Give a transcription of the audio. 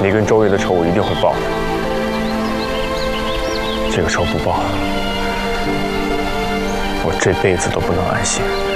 你跟周越的仇我一定会报的。这个仇不报，我这辈子都不能安心。